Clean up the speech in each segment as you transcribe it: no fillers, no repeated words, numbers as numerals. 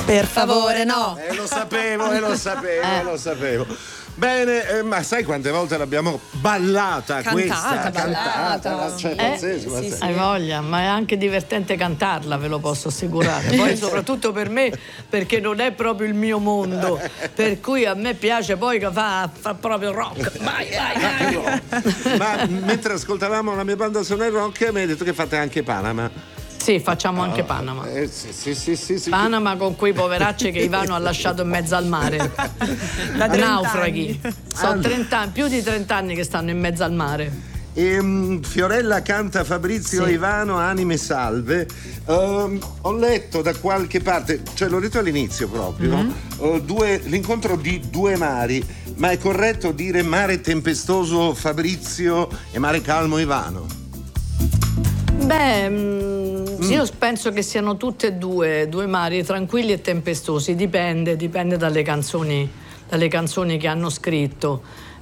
Per favore, no. Lo sapevo. Bene, ma sai quante volte l'abbiamo ballata questa? Cantata. Cioè, pazzesco. Hai voglia, ma è anche divertente cantarla, ve lo posso assicurare. Poi soprattutto per me, perché non è proprio il mio mondo, per cui a me piace poi che fa proprio rock. Vai. Ma mentre ascoltavamo la mia banda sonora rock mi hai detto che fate anche Panama. Sì, facciamo anche Panama. Sì. Panama con quei poveracci che Ivano ha lasciato in mezzo al mare. Da naufraghi. Sono 30 anni, più di 30 anni che stanno in mezzo al mare. Fiorella canta Fabrizio Ivano, anime salve. Ho letto da qualche parte, cioè l'ho detto all'inizio proprio, l'incontro di due mari, ma è corretto dire mare tempestoso Fabrizio e mare calmo Ivano? Io penso che siano tutte e due mari tranquilli e tempestosi, dipende dalle canzoni che hanno scritto.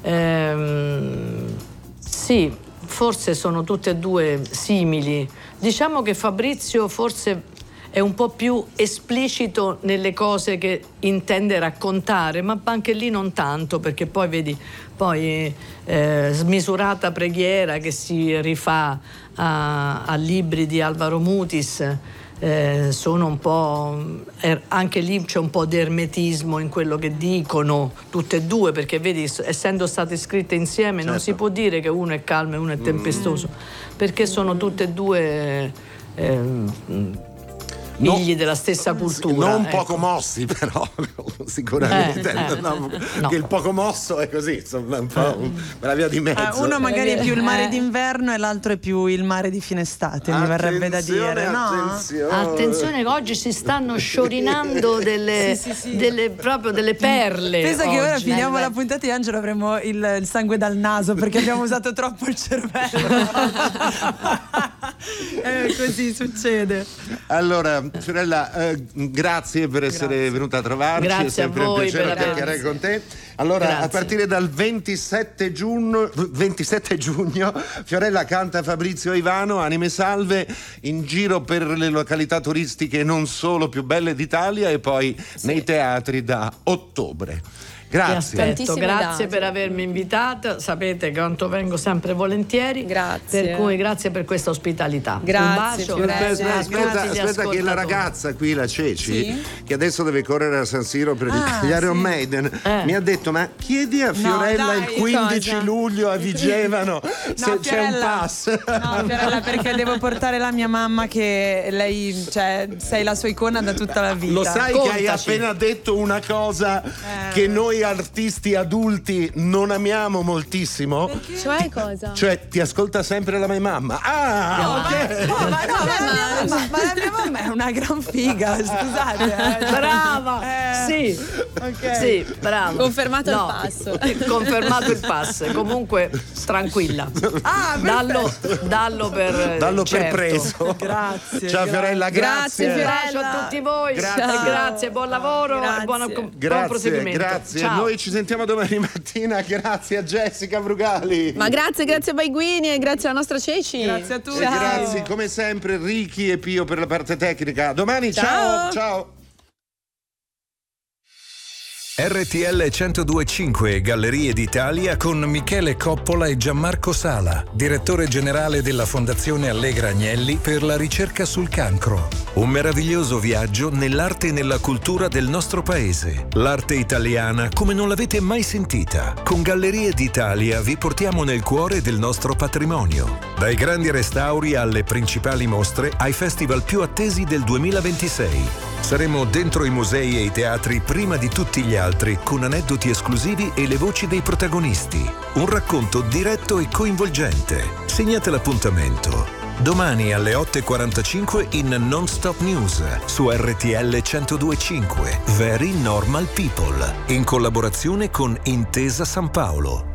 Sì, forse sono tutte e due simili. Diciamo che Fabrizio forse è un po' più esplicito nelle cose che intende raccontare, ma anche lì non tanto, perché poi vedi, Smisurata preghiera che si rifà a libri di Alvaro Mutis, sono un po', anche lì c'è un po' di ermetismo in quello che dicono tutte e due, perché vedi, essendo state scritte insieme, non si può dire che uno è calmo e uno è tempestoso, perché sono tutte e due figli della stessa cultura. Non poco mossi, però sicuramente che il poco mosso è così, insomma, un po' per la via di mezzo. Uno magari è più il mare d'inverno e l'altro è più il mare di fine estate, mi verrebbe da dire, no? Attenzione che oggi si stanno sciorinando delle perle. Pensa che ora finiamo la puntata di Angelo, avremo il sangue dal naso perché abbiamo usato troppo il cervello. Così succede. Allora, Fiorella, grazie per essere venuta a trovarci. Grazie, è sempre a voi un piacere chiacchierare con te. Allora, a partire dal 27 giugno Fiorella canta Fabrizio Ivano, anime salve, in giro per le località turistiche non solo più belle d'Italia e poi nei teatri da ottobre. Grazie. Grazie per avermi invitata, sapete quanto vengo sempre volentieri. Grazie. Per cui grazie per questa ospitalità. Grazie. Un bacio. Aspetta che la ragazza qui, la Ceci, che adesso deve correre a San Siro per gli Iron Maiden, mi ha detto: ma chiedi a Fiorella il 15 luglio a Vigevano se c'è un pass. No, Fiorella, perché devo portare la mia mamma, che lei, cioè, sei la sua icona da tutta la vita. Lo sai che hai appena detto una cosa che noi artisti adulti non amiamo moltissimo? Perché? Cioè cosa? Cioè ti ascolta sempre la mia mamma. Ok. Ma la mia mamma è una gran figa, scusate. Brava. Sì. Okay. Sì, brava. Confermato il passo. Confermato il pass. Comunque tranquilla. Dallo per preso. Grazie. Ciao Fiorella, grazie. Fiorella. A tutti voi. Grazie, buon lavoro e buon proseguimento. Grazie. Ciao. Noi ci sentiamo domani mattina. Grazie a Jessica Brugali. Ma grazie a Baiguini e grazie alla nostra Ceci. Grazie a tutti. E grazie come sempre Ricky e Pio per la parte tecnica. Domani ciao. RTL 102.5 Gallerie d'Italia con Michele Coppola e Gianmarco Sala, direttore generale della Fondazione Allegra Agnelli per la ricerca sul cancro. Un meraviglioso viaggio nell'arte e nella cultura del nostro paese. L'arte italiana come non l'avete mai sentita. Con Gallerie d'Italia vi portiamo nel cuore del nostro patrimonio. Dai grandi restauri alle principali mostre, ai festival più attesi del 2026. Saremo dentro i musei e i teatri prima di tutti gli altri, con aneddoti esclusivi e le voci dei protagonisti. Un racconto diretto e coinvolgente. Segnate l'appuntamento. Domani alle 8:45 in Non Stop News su RTL 102.5 Very Normal People, in collaborazione con Intesa San Paolo.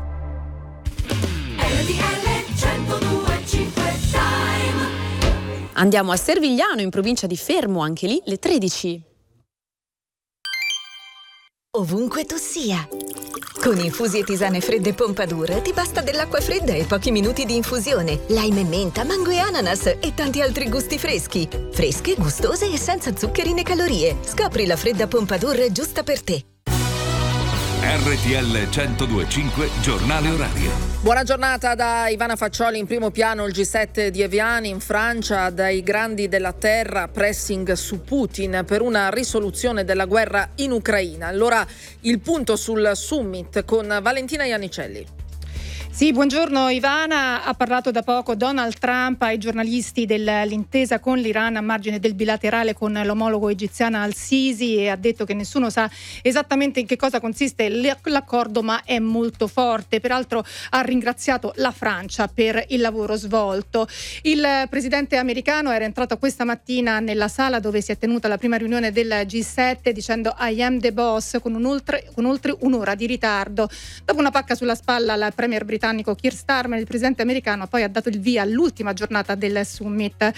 Andiamo a Servigliano, in provincia di Fermo, anche lì le 13. ovunque tu sia. Con infusi e tisane fredde Pompadour ti basta dell'acqua fredda e pochi minuti di infusione, lime e menta, mango e ananas e tanti altri gusti freschi. Fresche, gustose e senza zuccheri né calorie. Scopri la fredda Pompadour giusta per te. RTL 102.5 Giornale Orario. Buona giornata da Ivana Faccioli. In primo piano il G7 di Eviani in Francia, dai grandi della terra, pressing su Putin per una risoluzione della guerra in Ucraina. Allora il punto sul summit con Valentina Iannicelli. Sì, buongiorno Ivana. Ha parlato da poco Donald Trump ai giornalisti dell'intesa con l'Iran a margine del bilaterale con l'omologo egiziano al-Sisi e ha detto che nessuno sa esattamente in che cosa consiste l'accordo, ma è molto forte. Peraltro ha ringraziato la Francia per il lavoro svolto. Il presidente americano era entrato questa mattina nella sala dove si è tenuta la prima riunione del G7 dicendo I am the boss con oltre un'ora di ritardo. Dopo una pacca sulla spalla al premier britannico Keir Starmer, il presidente americano poi ha dato il via all'ultima giornata del summit.